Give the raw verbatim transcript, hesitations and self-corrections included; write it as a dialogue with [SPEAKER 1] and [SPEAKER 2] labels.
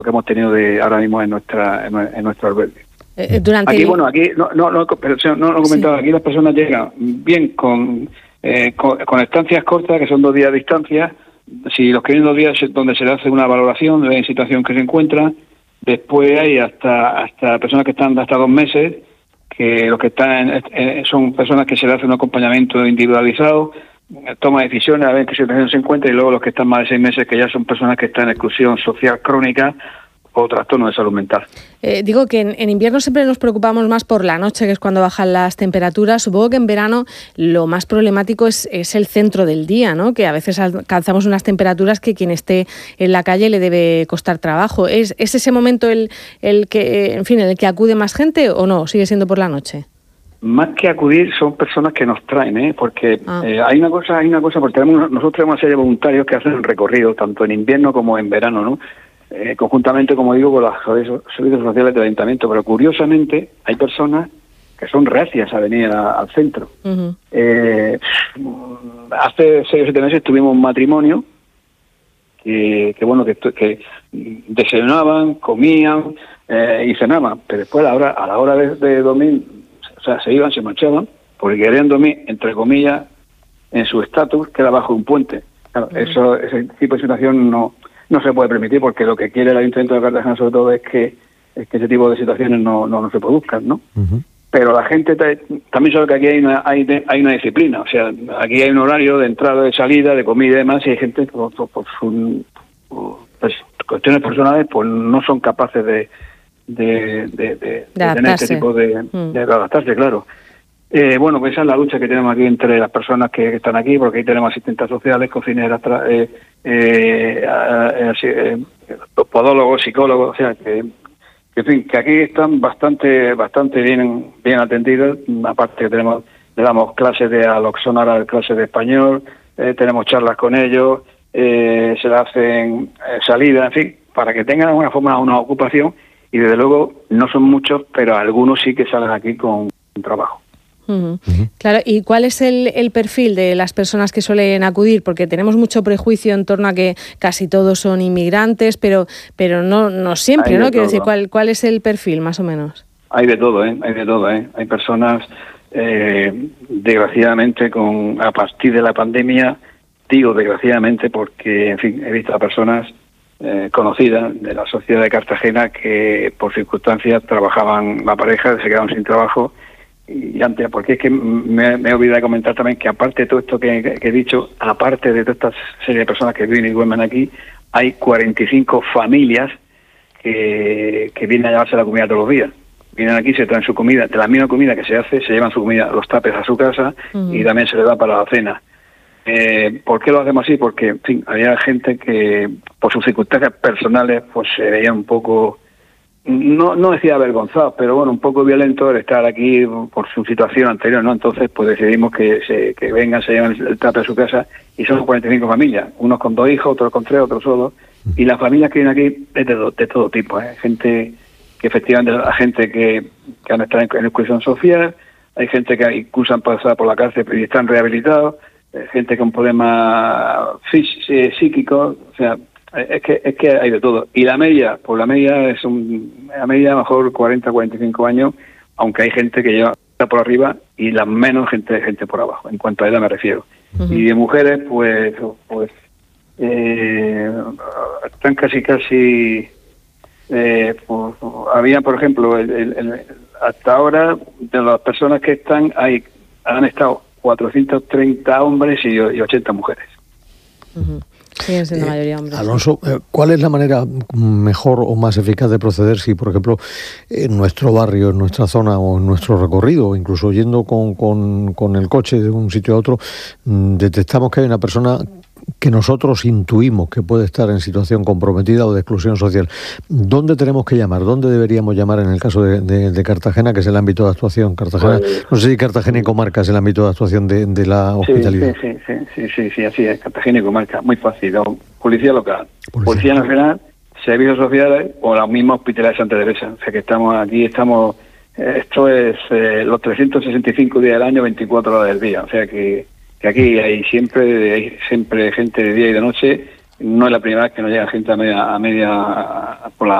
[SPEAKER 1] que hemos tenido de ahora mismo en nuestra en, en nuestro albergue.
[SPEAKER 2] Eh, durante
[SPEAKER 1] aquí,
[SPEAKER 2] el...
[SPEAKER 1] bueno, aquí no no no, pero no lo he comentado, sí. Aquí las personas llegan bien con, eh, con con estancias cortas, que son dos días de distancia. Si los que vienen dos días donde se le hace una valoración de la situación que se encuentra. Después hay hasta hasta personas que están hasta dos meses, que los que están eh, son personas que se le hace un acompañamiento individualizado, toma decisiones a ver en qué situación se encuentra, y luego los que están más de seis meses, que ya son personas que están en exclusión social crónica o trastorno de salud mental.
[SPEAKER 2] Eh, digo que en, en invierno siempre nos preocupamos más por la noche, que es cuando bajan las temperaturas. Supongo que en verano lo más problemático es, es el centro del día, ¿no? Que a veces alcanzamos unas temperaturas que quien esté en la calle le debe costar trabajo. ¿Es, es ese momento el, el que, en fin, el que acude más gente o no? ¿Sigue siendo por la noche?
[SPEAKER 1] Más que acudir, son personas que nos traen, ¿eh? Porque ah. eh, hay una cosa, hay una cosa, porque tenemos, nosotros tenemos una serie de voluntarios que hacen el recorrido, tanto en invierno como en verano, ¿no? Eh, conjuntamente, como digo, con los servicios sociales del ayuntamiento, pero curiosamente hay personas que son reacias a venir a, al centro. Uh-huh. Eh, hace seis o siete meses tuvimos un matrimonio que, que bueno, que, que desayunaban, comían eh, y cenaban, pero después a la hora, a la hora de, de dormir, o sea, se iban, se marchaban, porque querían dormir, entre comillas, en su estatus, que era bajo un puente. Claro, uh-huh. eso, ese tipo de situación no... no se puede permitir, porque lo que quiere el Ayuntamiento de Cartagena sobre todo es que, es que ese tipo de situaciones no, no, no se produzcan, ¿no? Uh-huh. Pero la gente te, también sabe que aquí hay una, hay, hay una disciplina, o sea, aquí hay un horario de entrada, de salida, de comida y demás, y hay gente que por, por, por, su, por pues, cuestiones personales pues no son capaces de, de, de, de, de, de tener este tipo de, uh-huh. de adaptarse, claro. Eh, bueno, pues esa es la lucha que tenemos aquí entre las personas que, que están aquí, porque ahí tenemos asistentes sociales, cocineras, eh, eh, eh, eh, podólogos, psicólogos, o sea, que, que, en fin, que aquí están bastante bastante bien bien atendidos. Aparte que tenemos, le damos clases de aloxonara, clases de español, eh, tenemos charlas con ellos, eh, se le hacen eh, salidas, en fin, para que tengan una forma, una ocupación, y desde luego no son muchos, pero algunos sí que salen aquí con un trabajo.
[SPEAKER 2] Uh-huh. Uh-huh. Claro, ¿y cuál es el, el perfil de las personas que suelen acudir? Porque tenemos mucho prejuicio en torno a que casi todos son inmigrantes, pero pero no no siempre, ¿no? Quiero decir, ¿cuál cuál es el perfil, más o menos?
[SPEAKER 1] Hay de todo, ¿eh? Hay de todo, ¿eh? Hay personas, eh, desgraciadamente, con a partir de la pandemia, digo desgraciadamente porque, en fin, he visto a personas eh, conocidas de la sociedad de Cartagena que, por circunstancias, trabajaban la pareja, se quedaron sin trabajo. Y antes, porque es que me, me he olvidado de comentar también que aparte de todo esto que, que, que he dicho, aparte de toda esta serie de personas que viven y duermen aquí, hay cuarenta y cinco familias que, que vienen a llevarse la comida todos los días. Vienen aquí, se traen su comida, de la misma comida que se hace, se llevan su comida, los tapes a su casa uh-huh. y también se les da para la cena. Eh, ¿Por qué lo hacemos así? Porque, en fin, había gente que, por sus circunstancias personales, pues se veía un poco... No no decía avergonzado, pero bueno, un poco violento el estar aquí por su situación anterior, ¿no? Entonces, pues decidimos que se que vengan, se lleven el trape a su casa, y son cuarenta y cinco familias, unos con dos hijos, otros con tres, otros solos, y las familias que vienen aquí es de, de todo tipo, ¿eh? Gente que efectivamente, la gente que, que han estado en, en exclusión social, hay gente que incluso han pasado por la cárcel y están rehabilitados, eh, gente con problemas fí- psíquicos, o sea... Es que es que hay de todo. Y la media, pues la media es un, la media mejor cuarenta, cuarenta y cinco años, aunque hay gente que lleva por arriba y la menos gente gente por abajo, en cuanto a edad me refiero. Uh-huh. Y de mujeres, pues pues eh, están casi casi eh, pues, había, por ejemplo, el, el, el, hasta ahora de las personas que están hay han estado cuatrocientos treinta hombres y, y ochenta mujeres.
[SPEAKER 2] Uh-huh. Siguen siendo la mayoría hombres.
[SPEAKER 3] Eh, Alonso, ¿cuál es la manera mejor o más eficaz de proceder si, por ejemplo, en nuestro barrio, en nuestra zona o en nuestro recorrido, incluso yendo con, con, con el coche de un sitio a otro, detectamos que hay una persona que nosotros intuimos que puede estar en situación comprometida o de exclusión social? ¿Dónde tenemos que llamar? ¿Dónde deberíamos llamar en el caso de, de, de Cartagena, que es el ámbito de actuación? Cartagena, pues, no sé si Cartagena y comarca es el ámbito de actuación de, de la hospitalidad.
[SPEAKER 1] Sí, sí, sí, sí, sí, sí, así es, Cartagena y comarca, muy fácil. Policía local, Policía, Policía Nacional, servicios sociales o la misma hospitalidad de Santa Teresa. O sea que estamos aquí, estamos, eh, esto es eh, los trescientos sesenta y cinco días del año, veinticuatro horas del día. O sea que que aquí hay siempre hay siempre gente de día y de noche no es la primera vez que nos llega gente a media, a media por la